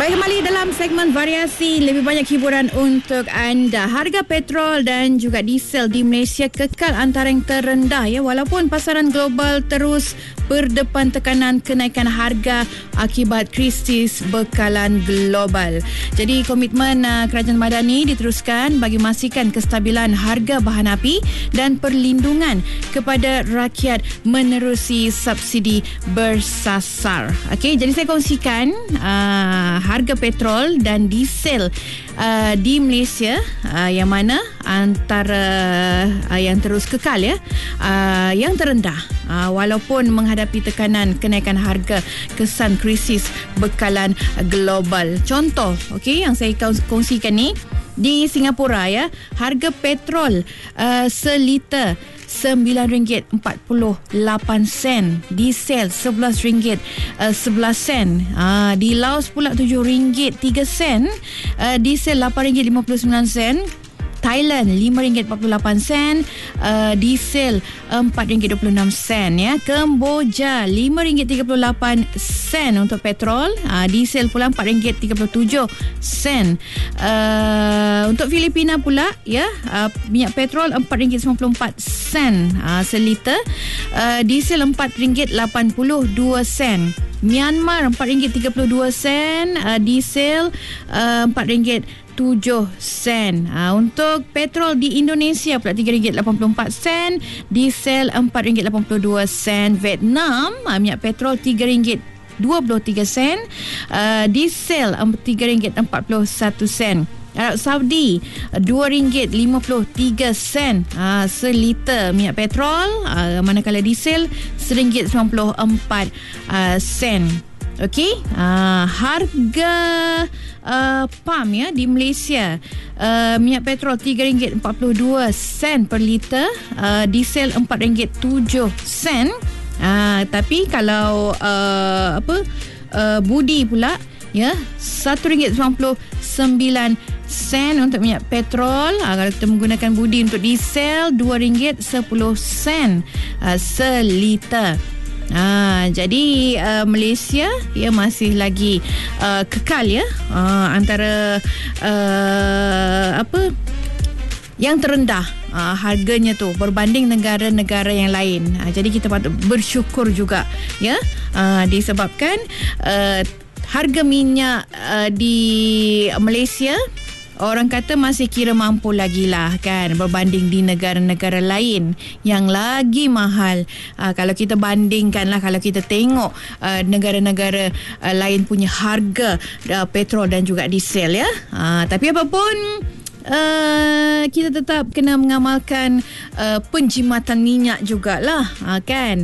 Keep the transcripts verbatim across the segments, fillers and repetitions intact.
Baik, kembali dalam segmen variasi, lebih banyak hiburan untuk anda. Harga petrol dan juga diesel di Malaysia kekal antara yang terendah ya, walaupun pasaran global terus berdepan tekanan kenaikan harga akibat krisis bekalan global. Jadi komitmen uh, Kerajaan Madani diteruskan bagi memastikan kestabilan harga bahan api dan perlindungan kepada rakyat menerusi subsidi bersasar. Okey, jadi saya kongsikan uh, harga petrol dan diesel uh, di Malaysia uh, yang mana antara uh, yang terus kekal ya, uh, yang terendah uh, walaupun menghadapi tekanan kenaikan harga kesan krisis bekalan global. Contoh okey yang saya kongsikan ni di Singapura ya, harga petrol uh, seliter sembilan ringgit empat puluh lapan sen, diesel sebelas ringgit sebelas sen, uh, di Laos pula tujuh ringgit tiga sen, uh, diesel lapan ringgit lima puluh sembilan sen, Thailand lima ringgit empat puluh lapan sen, uh, diesel empat ringgit dua puluh enam sen ya. Kemboja lima ringgit tiga puluh lapan sen untuk petrol, uh, diesel pula empat ringgit tiga puluh tujuh sen. Uh, untuk Filipina pula ya, uh, minyak petrol empat ringgit sembilan puluh empat sen uh, seliter, uh, diesel empat ringgit lapan puluh dua sen. Myanmar empat ringgit tiga puluh dua sen, uh, diesel uh, empat ringgit tujuh sen. Ha, untuk petrol di Indonesia pula tiga ringgit lapan puluh empat sen, diesel empat ringgit lapan puluh dua sen. Vietnam, ha, minyak petrol tiga ringgit dua puluh tiga sen, uh, diesel tiga ringgit empat puluh satu sen. Arab Saudi dua ringgit lima puluh tiga sen uh, seliter minyak petrol, uh, manakala diesel seringgit sembilan puluh empat uh, sen. Okey, uh, harga uh, pam ya di Malaysia, uh, minyak petrol tiga ringgit empat puluh dua sen per liter, uh, diesel empat ringgit tujuh sen. Uh, tapi kalau uh, apa uh, budi pula ya, satu ringgit sembilan puluh sembilan sen untuk minyak petrol. Uh, kalau kita menggunakan budi untuk diesel dua ringgit sepuluh sen uh, seliter. Ha, jadi uh, Malaysia ya masih lagi uh, kekal ya uh, antara uh, apa yang terendah uh, harganya tu berbanding negara-negara yang lain. Uh, jadi kita patut bersyukur juga ya, uh, disebabkan uh, harga minyak uh, di Malaysia orang kata masih kira mampu lagi lah kan, berbanding di negara-negara lain yang lagi mahal. Uh, kalau kita bandingkan lah, kalau kita tengok uh, negara-negara uh, lain punya harga uh, petrol dan juga diesel ya. Uh, tapi apapun, Uh, kita tetap kena mengamalkan uh, penjimatan minyak jugalah, uh, kan.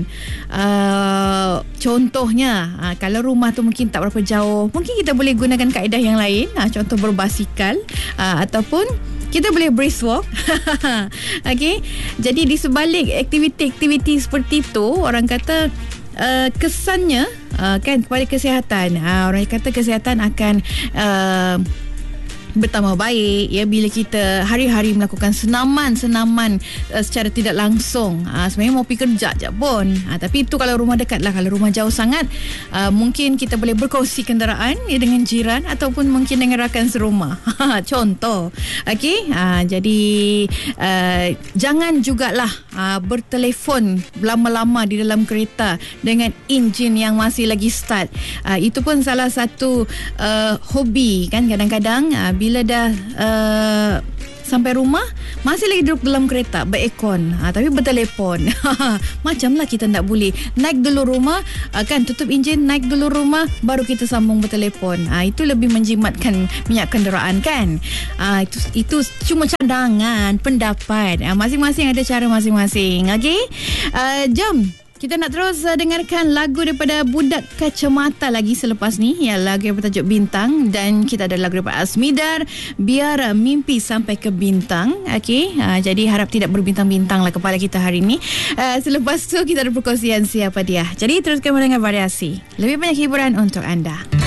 Uh, contohnya, uh, kalau rumah tu mungkin tak berapa jauh, mungkin kita boleh gunakan kaedah yang lain. Uh, contoh berbasikal, uh, ataupun kita boleh brisk walk. Okey. Jadi di sebalik aktiviti-aktiviti seperti itu, orang kata uh, kesannya uh, kan kepada kesihatan. Uh, orang kata kesihatan akan uh, bertambah baik ya bila kita hari-hari melakukan senaman-senaman uh, secara tidak langsung. Uh, sebenarnya mau pergi kerja je pun. Uh, tapi itu kalau rumah dekat lah. Kalau rumah jauh sangat, uh, mungkin kita boleh berkongsi kenderaan ya, dengan jiran ataupun mungkin dengan rakan serumah. Contoh. Okey. Uh, jadi uh, jangan jugalah uh, bertelefon lama-lama di dalam kereta dengan enjin yang masih lagi start. Uh, itu pun salah satu uh, hobi kan, kadang-kadang uh, bila dah uh, sampai rumah masih lagi duduk dalam kereta berekon, ha, tapi bertelefon. Macamlah kita tak boleh naik dulu rumah, uh, kan tutup enjin, naik dulu rumah baru kita sambung bertelefon. Ha, itu lebih menjimatkan minyak kenderaan kan. Ha, itu itu cuma cadangan pendapat. Ha, masing-masing ada cara masing-masing. Okey, uh, jom kita nak terus uh, dengarkan lagu daripada Budak Kacamata lagi selepas ni, ya, lagu yang bertajuk Bintang, dan kita ada lagu daripada Asmidar, Biar Mimpi Sampai ke Bintang. Okey, uh, jadi harap tidak berbintang-bintang lah kepala kita hari ni. Uh, selepas tu kita ada perkongsian siapa dia. Jadi teruskan mendengar variasi, lebih banyak hiburan untuk anda.